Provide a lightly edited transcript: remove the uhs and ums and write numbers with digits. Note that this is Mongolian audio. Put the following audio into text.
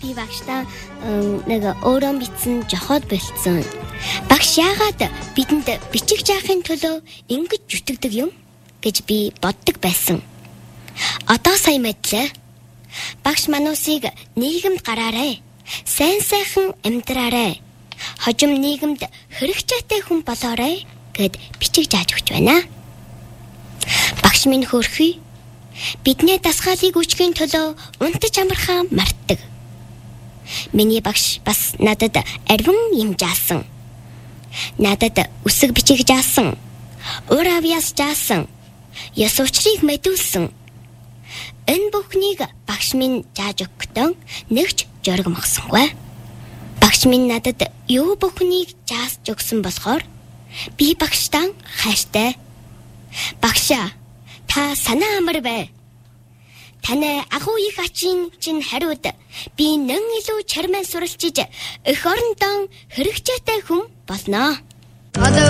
Би багштай нэг өөрөө бичсэн жохоод болцсон. Багш яагаад бидэнд бичих жаахын төлөө ингэж зүтгэдэг юм гэж би боддог байсан. Одоо сая мэдлээ. Багш манусыг нийгэмд гараарай. Сайн сайхан амьдраарай. Хожим нийгэмд хэрэгцээтэй хүн болоорой гэд бичих зааж өгч байна. Багш минь хөөрхий. Бидний дасгалыг үүсгэхийн төлөө унтаж амархаа мартдаг. Миний багш бас надад арвин юм заасан. Надад үсэг бичих заасан. Уур авьяас заасан. Ёс учрыг мэдүүлсэн. Энэ бүхнийг багш минь зааж өгөхдөө нэгч жоргомгсонгүй. Багш минь надад юу бүхнийг зааж өгсөн болохоор би багштан хайртай. Багшаа, та санаа амар бай. Таны агуу их ачийн чинь хариуд би нэн илүү чарман суралцж эх орондоо хэрэгцээтэй хүн болно.